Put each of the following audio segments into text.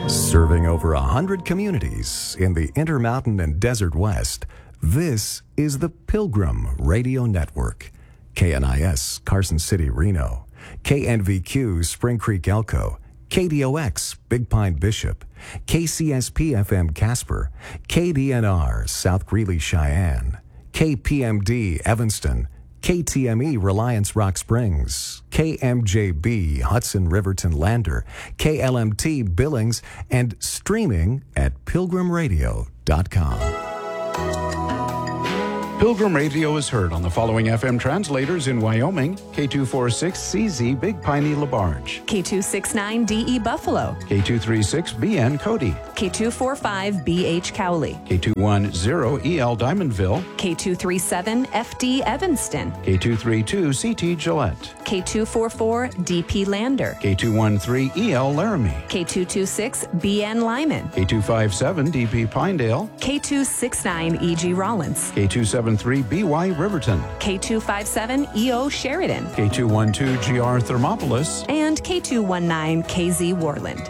Serving over 100 communities in the Intermountain and Desert West, this is the Pilgrim Radio Network. KNIS, Carson City, Reno. KNVQ, Spring Creek, Elko. KDOX, Big Pine, Bishop. KCSP-FM, Casper. KDNR, South Greeley, Cheyenne. KPMD, Evanston. KTME, Reliance Rock Springs. KMJB, Hudson Riverton Lander. KLMT, Billings, and streaming at pilgrimradio.com. Pilgrim Radio is heard on the following FM translators in Wyoming: K246CZ Big Piney LaBarge, K269DE Buffalo, K236BN Cody, K245BH Cowley, K210EL Diamondville, K237FD Evanston, K232CT Gillette, K244DP Lander, K213EL Laramie, K226BN Lyman, K257DP Pinedale, K269EG Rollins, K273BY Riverton, K257EO Sheridan, K212GR Thermopolis, and K219KZ Warland.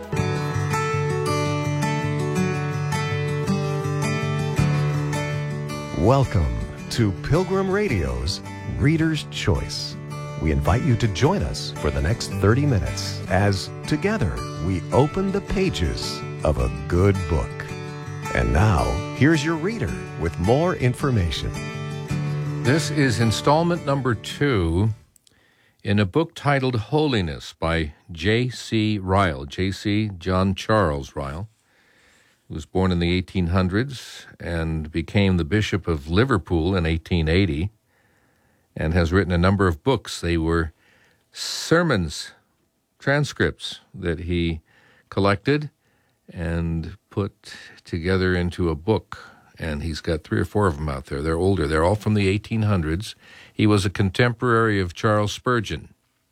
Welcome to Pilgrim Radio's Reader's Choice. We invite you to join us for the next 30 minutes as together we open the pages of a good book. And now, here's your reader with more information. This is installment number 2 in a book titled Holiness by J.C. Ryle. J.C. John Charles Ryle, who was born in the 1800s and became the Bishop of Liverpool in 1880 and has written a number of books. They were sermons, transcripts that he collected and put together into a book, and he's got 3 or 4 of them out there. They're older. They're all from the 1800s. He was a contemporary of Charles Spurgeon,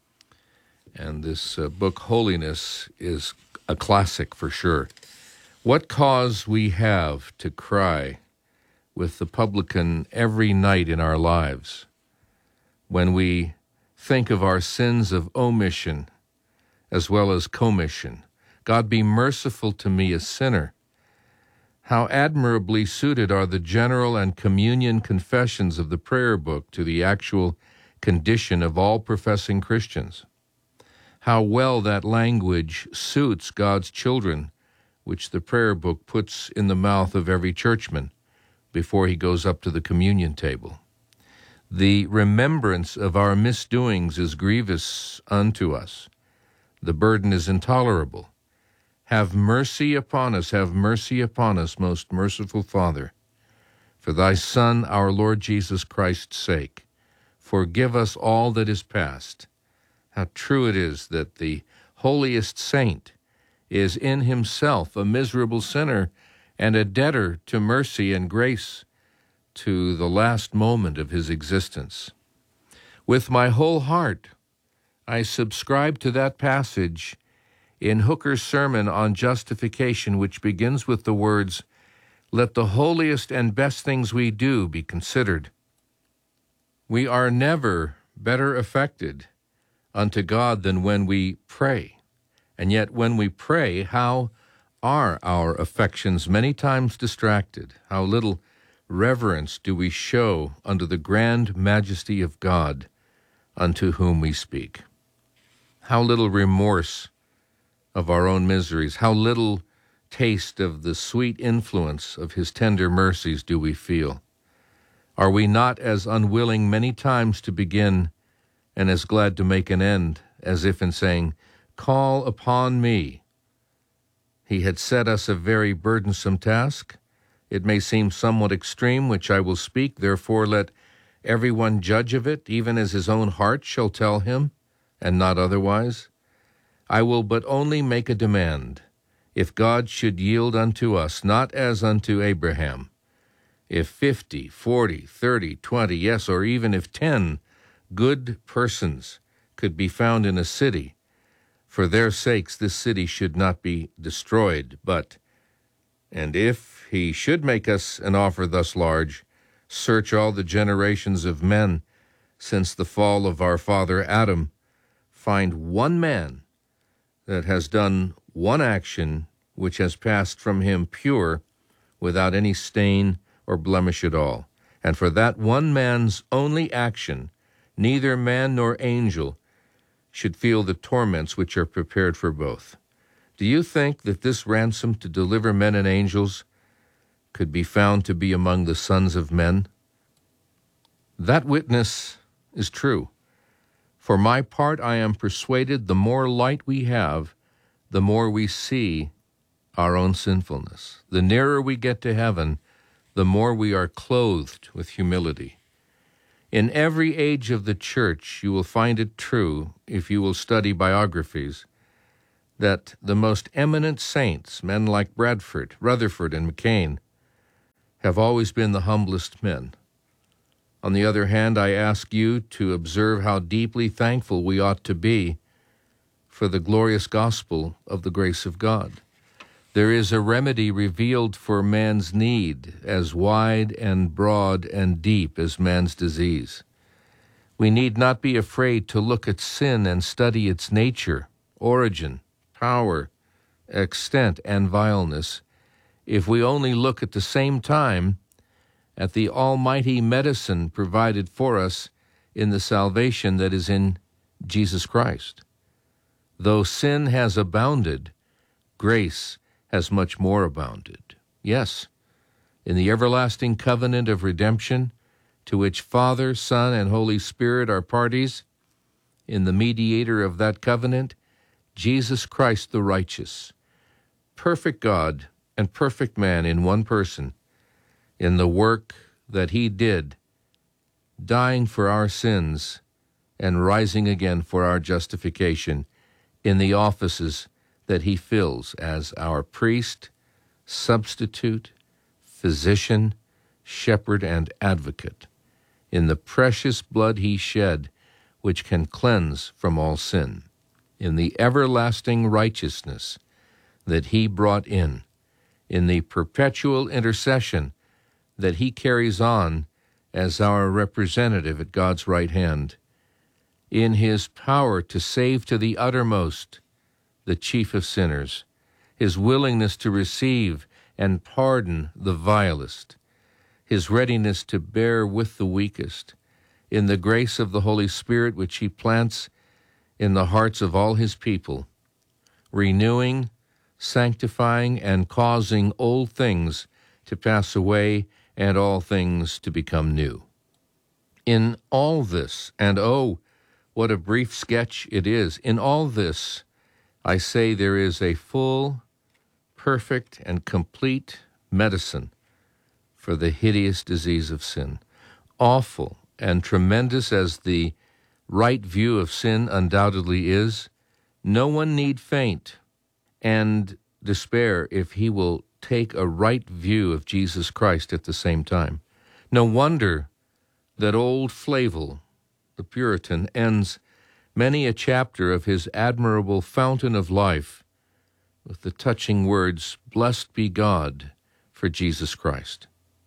and this book, Holiness, is a classic for sure. What cause we have to cry with the publican every night in our lives when we think of our sins of omission as well as commission. God, be merciful to me, a sinner. How admirably suited are the general and communion confessions of the prayer book to the actual condition of all professing Christians. How well that language suits God's children, which the prayer book puts in the mouth of every churchman before he goes up to the communion table. The remembrance of our misdoings is grievous unto us. The burden is intolerable. Have mercy upon us, most merciful Father, for thy Son, our Lord Jesus Christ's sake. Forgive us all that is past. How true it is that the holiest saint is in himself a miserable sinner and a debtor to mercy and grace to the last moment of his existence. With my whole heart, I subscribe to that passage in Hooker's sermon on justification, which begins with the words, "Let the holiest and best things we do be considered." We are never better affected unto God than when we pray. And yet when we pray, how are our affections many times distracted? How little reverence do we show unto the grand majesty of God unto whom we speak? How little remorse of our own miseries, how little taste of the sweet influence of his tender mercies do we feel? Are we not as unwilling many times to begin and as glad to make an end, as if in saying, "Call upon me"? He had set us a very burdensome task. It may seem somewhat extreme, which I will speak, therefore let everyone judge of it, even as his own heart shall tell him, and not otherwise. I will but only make a demand. If God should yield unto us, not as unto Abraham, if 50, 40, 30, 20, yes, or even if 10 good persons could be found in a city, for their sakes this city should not be destroyed, and if he should make us an offer thus large, search all the generations of men since the fall of our father Adam, find one man that has done one action which has passed from him pure, without any stain or blemish at all. And for that one man's only action, neither man nor angel should feel the torments which are prepared for both. Do you think that this ransom to deliver men and angels could be found to be among the sons of men? That witness is true. For my part, I am persuaded the more light we have, the more we see our own sinfulness. The nearer we get to heaven, the more we are clothed with humility. In every age of the church, you will find it true, if you will study biographies, that the most eminent saints, men like Bradford, Rutherford, and McCain, have always been the humblest men. On the other hand, I ask you to observe how deeply thankful we ought to be for the glorious gospel of the grace of God. There is a remedy revealed for man's need, as wide and broad and deep as man's disease. We need not be afraid to look at sin and study its nature, origin, power, extent, and vileness, if we only look at the same time at the almighty medicine provided for us in the salvation that is in Jesus Christ. Though sin has abounded, grace has much more abounded. Yes, in the everlasting covenant of redemption, to which Father, Son, and Holy Spirit are parties, in the mediator of that covenant, Jesus Christ the righteous, perfect God and perfect man in one person, in the work that he did, dying for our sins and rising again for our justification in the offices that he fills as our priest, substitute, physician, shepherd, and advocate, in the precious blood he shed, which can cleanse from all sin, in the everlasting righteousness that he brought in the perpetual intercession that he carries on as our representative at God's right hand, in his power to save to the uttermost the chief of sinners, his willingness to receive and pardon the vilest, his readiness to bear with the weakest, in the grace of the Holy Spirit which he plants in the hearts of all his people, renewing, sanctifying, and causing old things to pass away and all things to become new. In all this, and oh, what a brief sketch it is, in all this, I say there is a full, perfect, and complete medicine for the hideous disease of sin. Awful and tremendous as the right view of sin undoubtedly is, no one need faint and despair if he will take a right view of Jesus Christ at the same time. No wonder that old Flavel, the Puritan, ends many a chapter of his admirable Fountain of Life with the touching words, "Blessed be God for Jesus Christ."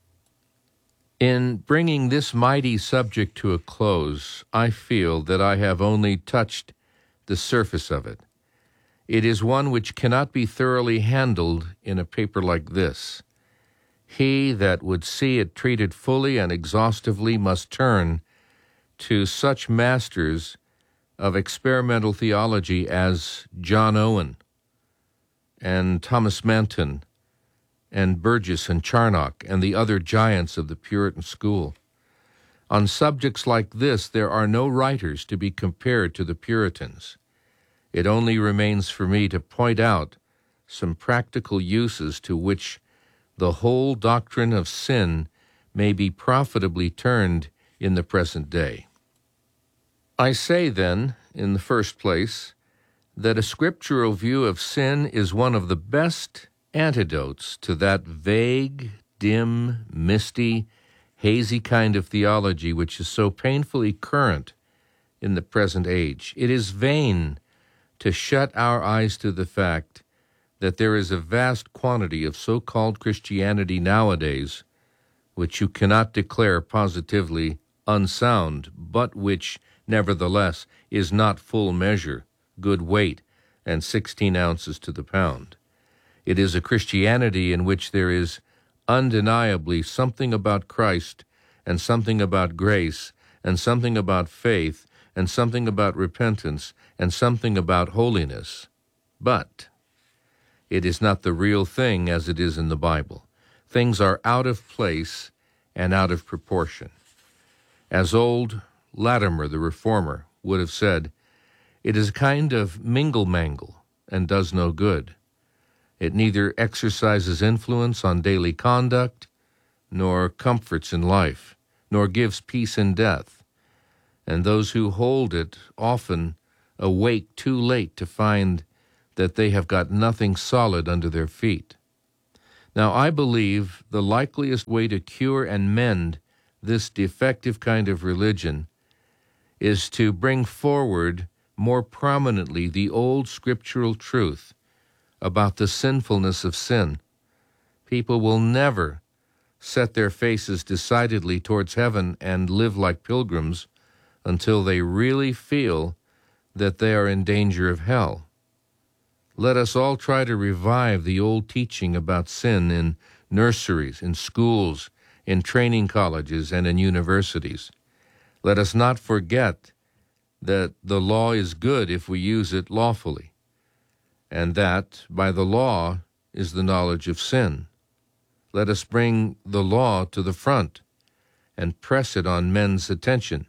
In bringing this mighty subject to a close, I feel that I have only touched the surface of it. It is one which cannot be thoroughly handled in a paper like this. He that would see it treated fully and exhaustively must turn to such masters of experimental theology as John Owen and Thomas Manton and Burgess and Charnock and the other giants of the Puritan school. On subjects like this, there are no writers to be compared to the Puritans. It only remains for me to point out some practical uses to which the whole doctrine of sin may be profitably turned in the present day. I say, then, in the first place, that a scriptural view of sin is one of the best antidotes to that vague, dim, misty, hazy kind of theology which is so painfully current in the present age. It is vain to shut our eyes to the fact that there is a vast quantity of so-called Christianity nowadays which you cannot declare positively unsound, but which nevertheless is not full measure, good weight, and 16 ounces to the pound. It is a Christianity in which there is undeniably something about Christ and something about grace and something about faith and something about repentance and something about holiness. But it is not the real thing as it is in the Bible. Things are out of place and out of proportion. As old Latimer, the reformer, would have said, it is a kind of mingle-mangle and does no good. It neither exercises influence on daily conduct, nor comforts in life, nor gives peace in death. And those who hold it often awake too late to find that they have got nothing solid under their feet. Now, I believe the likeliest way to cure and mend this defective kind of religion is to bring forward more prominently the old scriptural truth about the sinfulness of sin. People will never set their faces decidedly towards heaven and live like pilgrims until they really feel that they are in danger of hell. Let us all try to revive the old teaching about sin in nurseries, in schools, in training colleges, and in universities. Let us not forget that the law is good if we use it lawfully, and that by the law is the knowledge of sin. Let us bring the law to the front and press it on men's attention.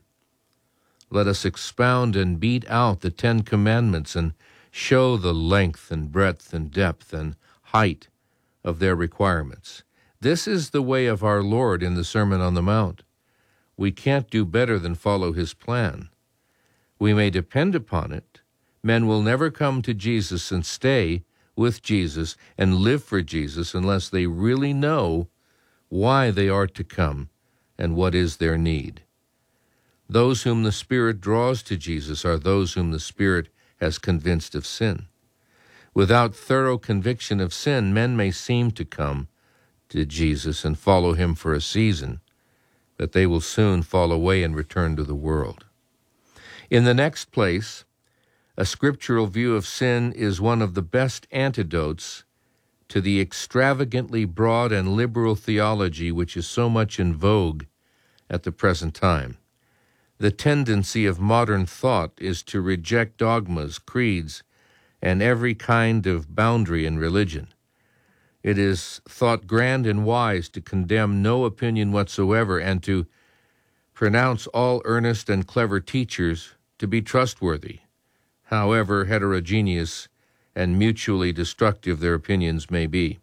Let us expound and beat out the 10 Commandments and show the length and breadth and depth and height of their requirements. This is the way of our Lord in the Sermon on the Mount. We can't do better than follow his plan. We may depend upon it. Men will never come to Jesus and stay with Jesus and live for Jesus unless they really know why they are to come and what is their need. Those whom the Spirit draws to Jesus are those whom the Spirit has convinced of sin. Without thorough conviction of sin, men may seem to come to Jesus and follow him for a season, but they will soon fall away and return to the world. In the next place, a scriptural view of sin is one of the best antidotes to the extravagantly broad and liberal theology which is so much in vogue at the present time. The tendency of modern thought is to reject dogmas, creeds, and every kind of boundary in religion. It is thought grand and wise to condemn no opinion whatsoever and to pronounce all earnest and clever teachers to be trustworthy, however heterogeneous and mutually destructive their opinions may be.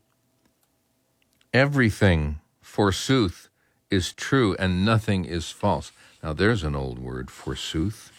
Everything, forsooth, is true and nothing is false. Now, there's an old word, forsooth.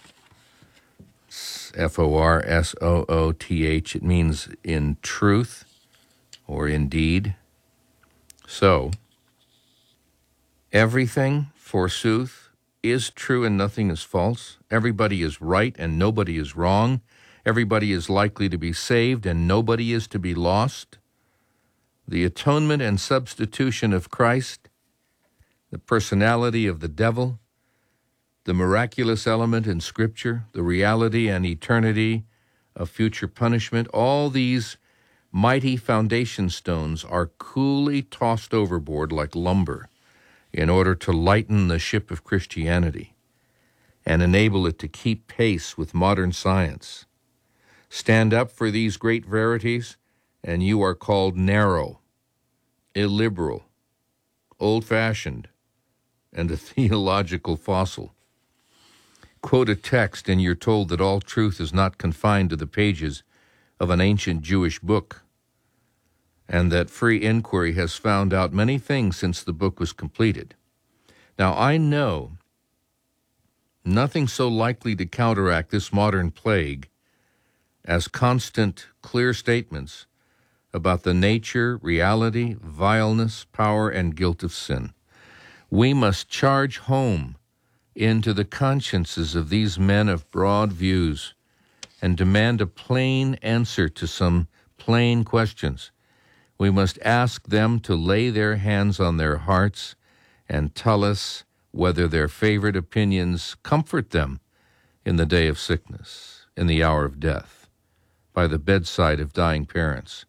F-O-R-S-O-O-T-H. It means in truth or indeed. So, everything, forsooth, is true and nothing is false. Everybody is right and nobody is wrong. Everybody is likely to be saved and nobody is to be lost. The atonement and substitution of Christ, the personality of the devil, the miraculous element in Scripture, the reality and eternity of future punishment, all these mighty foundation stones are coolly tossed overboard like lumber in order to lighten the ship of Christianity and enable it to keep pace with modern science. Stand up for these great verities, and you are called narrow, illiberal, old-fashioned, and a theological fossil. Quote a text and you're told that all truth is not confined to the pages of an ancient Jewish book, and that free inquiry has found out many things since the book was completed. Now, I know nothing so likely to counteract this modern plague as constant, clear statements about the nature, reality, vileness, power, and guilt of sin. We must charge home into the consciences of these men of broad views and demand a plain answer to some plain questions. We must ask them to lay their hands on their hearts and tell us whether their favorite opinions comfort them in the day of sickness, in the hour of death, by the bedside of dying parents,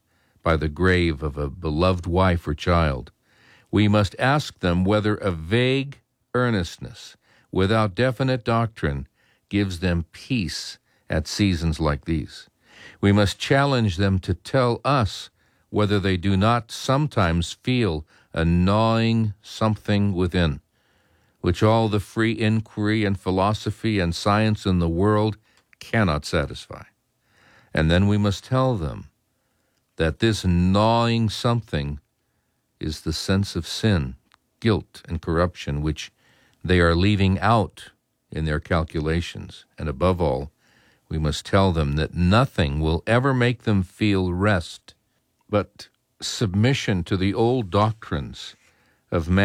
by the grave of a beloved wife or child. We must ask them whether a vague earnestness without definite doctrine gives them peace at seasons like these. We must challenge them to tell us whether they do not sometimes feel a gnawing something within, which all the free inquiry and philosophy and science in the world cannot satisfy. And then we must tell them that this gnawing something is the sense of sin, guilt, and corruption which they are leaving out in their calculations. And above all, we must tell them that nothing will ever make them feel rest but submission to the old doctrines of man.